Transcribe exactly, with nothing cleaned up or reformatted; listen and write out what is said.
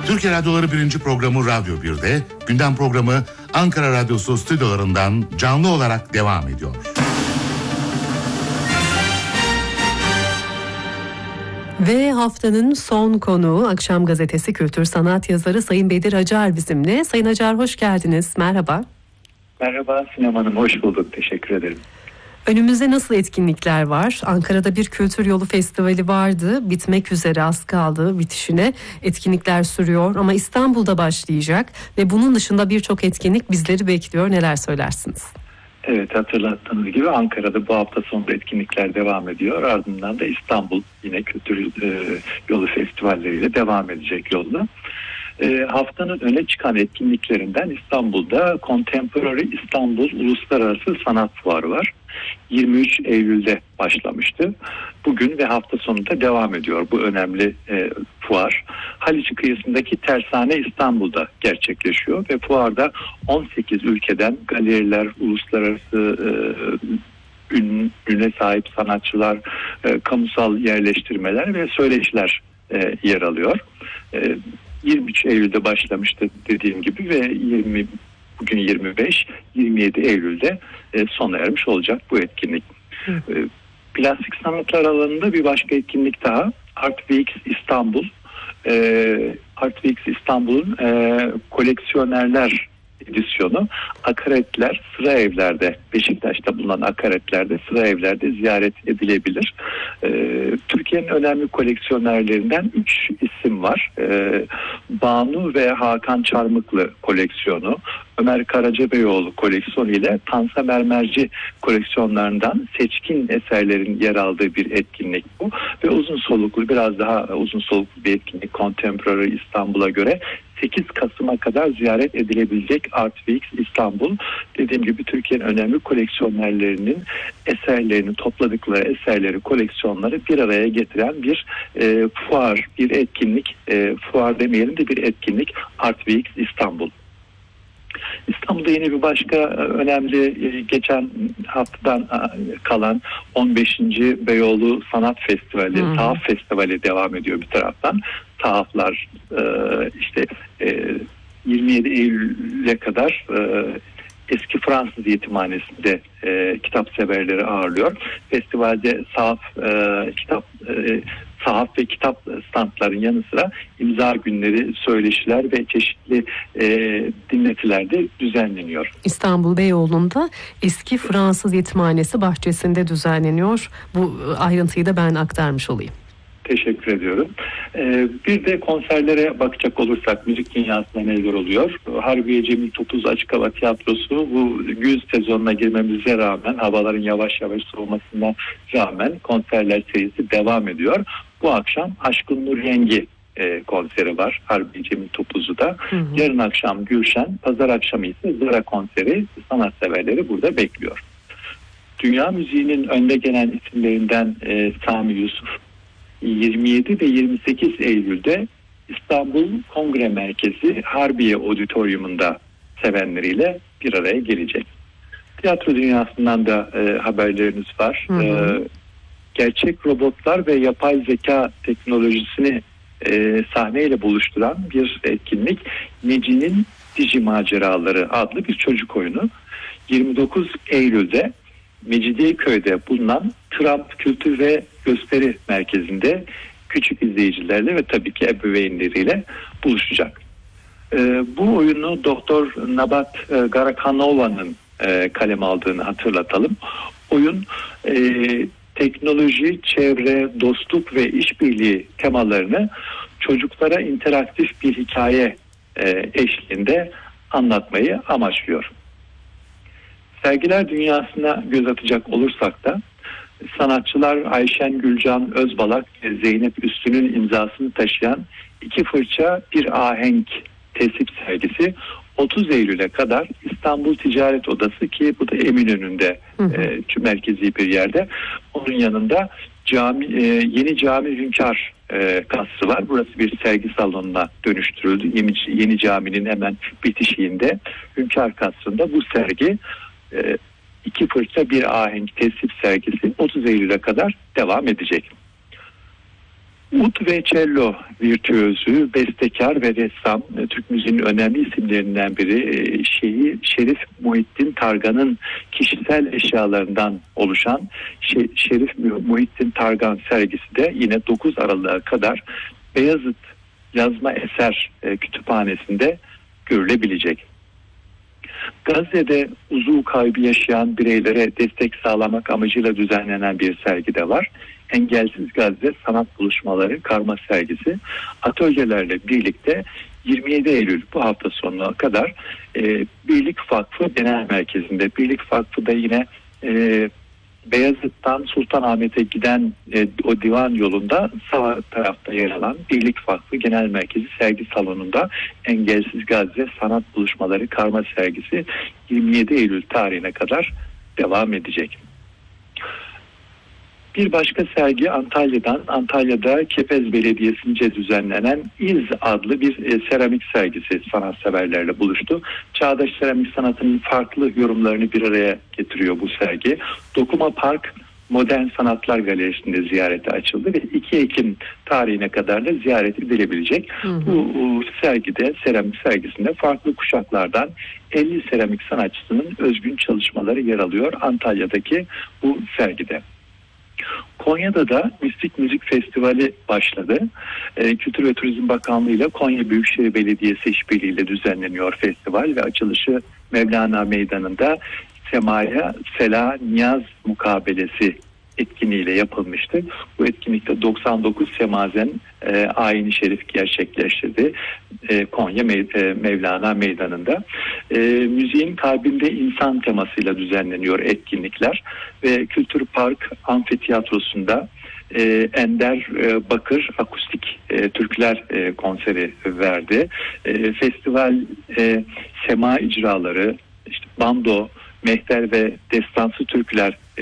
Türkiye Radyoları birinci programı Radyo bir'de, gündem programı Ankara Radyosu stüdyolarından canlı olarak devam ediyor. Ve haftanın son konuğu Akşam Gazetesi kültür sanat yazarı Sayın Bedir Acar bizimle. Sayın Acar hoş geldiniz. Merhaba. Merhaba Sinem Hanım, hoş bulduk. Teşekkür ederim. Önümüzde nasıl etkinlikler var? Ankara'da bir kültür yolu festivali vardı. Bitmek üzere, az kaldı bitişine. Etkinlikler sürüyor ama İstanbul'da başlayacak ve bunun dışında birçok etkinlik bizleri bekliyor. Neler söylersiniz? Evet, hatırlattığınız gibi Ankara'da bu hafta sonu etkinlikler devam ediyor. Ardından da İstanbul yine kültür e, yolu festivalleriyle devam edecek yolda. E, haftanın öne çıkan etkinliklerinden İstanbul'da Contemporary İstanbul Uluslararası Sanat Fuarı var. yirmi üç Eylül'de başlamıştı. Bugün ve hafta sonunda devam ediyor bu önemli e, fuar. Haliç kıyısındaki Tersane İstanbul'da gerçekleşiyor ve fuarda on sekiz ülkeden galeriler, uluslararası e, ün, üne sahip sanatçılar, e, kamusal yerleştirmeler ve söyleşiler e, yer alıyor. E, yirmi üç Eylül'de başlamıştı dediğim gibi ve yirmi bugün yirmi beş yirmi yedi Eylül'de e, sona ermiş olacak bu etkinlik. E, plastik sanatlar alanında bir başka etkinlik daha, Art Weeks İstanbul. E, Art Weeks İstanbul'un e, koleksiyonerler edisyonu akaretler sıra evlerde, Beşiktaş'ta bulunan akaretlerde sıra evlerde ziyaret edilebilir. Ee, Türkiye'nin önemli koleksiyonerlerinden üç isim var. Ee, Banu ve Hakan Çarmıklı koleksiyonu, Ömer Karacabeyoğlu koleksiyonu ile Tansa Mermerci koleksiyonlarından seçkin eserlerin yer aldığı bir etkinlik bu. Ve uzun soluklu, biraz daha uzun soluklu bir etkinlik Contemporary İstanbul'a göre sekiz Kasım'a kadar ziyaret edilebilecek Art Weeks İstanbul. Dediğim gibi Türkiye'nin önemli koleksiyonerlerinin eserlerini, topladıkları eserleri, koleksiyonları bir araya getiren bir e, fuar, bir etkinlik. E, fuar demeyelim de bir etkinlik, Art Weeks İstanbul. İstanbul'da yine bir başka önemli geçen haftadan kalan on beşinci Beyoğlu Sanat Festivali, hmm. Tahaf Festivali devam ediyor bir taraftan. Tahaflar işte yirmi yedi Eylül'e kadar eski Fransız yetimhanesinde e, kitap severleri ağırlıyor. Festivalde sahaf, e, kitap, e, sahaf ve kitap standların yanı sıra imza günleri, söyleşiler ve çeşitli e, dinletiler de düzenleniyor. İstanbul Beyoğlu'nda eski Fransız yetimhanesi bahçesinde düzenleniyor. Bu ayrıntıyı da ben aktarmış olayım. Teşekkür ediyorum. Ee, bir de konserlere bakacak olursak müzik dünyasında neler oluyor? Harbiye Cemil Topuz Açık Hava Tiyatrosu bu güz sezonuna girmemize rağmen, havaların yavaş yavaş soğumasına rağmen konserler serisi devam ediyor. Bu akşam Aşkın Nur Yengi e, konseri var Harbiye Cemil Topuz'da. Hı hı. Yarın akşam Gülşen, pazar akşamı ise Zara konseri, sanatseverleri burada bekliyor. Dünya müziğinin önde gelen isimlerinden e, Sami Yusuf yirmi yedi ve yirmi sekiz Eylül'de İstanbul Kongre Merkezi Harbiye Auditorium'unda sevenleriyle bir araya gelecek. Tiyatro dünyasından da e, haberleriniz var. Hı hı. E, gerçek robotlar ve yapay zeka teknolojisini e, sahneyle buluşturan bir etkinlik, Neci'nin Digi Maceraları adlı bir çocuk oyunu. yirmi dokuz Eylül'de Mecidiyeköy'de bulunan Trump Kültür ve Gösteri Merkezi'nde küçük izleyicilerle ve tabii ki ebeveynleriyle buluşacak. Ee, bu oyunu Doktor Nabat e, Garakanova'nın e, kaleme aldığını hatırlatalım. Oyun e, teknoloji, çevre, dostluk ve işbirliği temalarını çocuklara interaktif bir hikaye e, eşliğinde anlatmayı amaçlıyor. Sergiler dünyasına göz atacak olursak da sanatçılar Ayşen Gülcan Özbalak ve Zeynep Üstün'ün imzasını taşıyan İki Fırça Bir Ahenk tesip sergisi otuz Eylül'e kadar İstanbul Ticaret Odası, ki bu da Eminönü'nde e, merkezi bir yerde. Onun yanında cami, e, yeni cami Hünkar e, kasrı var. Burası bir sergi salonuna dönüştürüldü. Yeni, yeni caminin hemen bitişiğinde Hünkar kasrında bu sergi e, İki Fırça Bir Ahenk tesip sergisi otuz Eylül'e kadar devam edecek. Ud ve cello virtüözü, bestekar ve ressam, Türk müziğinin önemli isimlerinden biri, şeyi Şerif Muhittin Targan'ın kişisel eşyalarından oluşan Şerif Muhittin Targan sergisi de yine dokuz Aralık'a kadar Beyazıt Yazma Eser Kütüphanesi'nde görülebilecek. Gazze'de uzuv kaybı yaşayan bireylere destek sağlamak amacıyla düzenlenen bir sergi de var. Engelsiz Gazze Sanat Buluşmaları Karma sergisi atölyelerle birlikte yirmi yedi Eylül bu hafta sonuna kadar e, Birlik Vakfı Genel Merkezi'nde. Birlik Vakfı da yine e, Beyazıt'tan Sultanahmet'e giden e, o divan yolunda sağ tarafta yer alan Birlik Vakfı Genel Merkezi sergi salonunda Engelsiz Gazze Sanat Buluşmaları Karma sergisi yirmi yedi Eylül tarihine kadar devam edecek. Bir başka sergi Antalya'dan, Antalya'da Kepez Belediyesi'nce düzenlenen İz adlı bir e, seramik sergisi sanatseverlerle buluştu. Çağdaş seramik sanatının farklı yorumlarını bir araya getiriyor bu sergi. Dokuma Park Modern Sanatlar Galerisi'nde ziyarete açıldı ve iki Ekim tarihine kadar da ziyaret edilebilecek. Hı hı. Bu, bu sergide, seramik sergisinde farklı kuşaklardan elli seramik sanatçısının özgün çalışmaları yer alıyor Antalya'daki bu sergide. Konya'da da Mistik Müzik Festivali başladı. Ee, Kültür ve Turizm Bakanlığı ile Konya Büyükşehir Belediyesi işbirliğiyle düzenleniyor festival ve açılışı Mevlana Meydanı'nda Semaya Sela Niyaz Mukabelesi etkinliğiyle yapılmıştı. Bu etkinlikte doksan dokuz semazen e, ayini şerif gerçekleştirdi e, Konya Mev- e, Mevlana Meydanı'nda. E, müziğin kalbinde insan temasıyla düzenleniyor etkinlikler ve Kültür Park Amfiteyatrosu'nda e, Ender e, Bakır akustik e, türküler e, konseri verdi. E, festival e, sema icraları, işte bando, mehter ve destansı türküler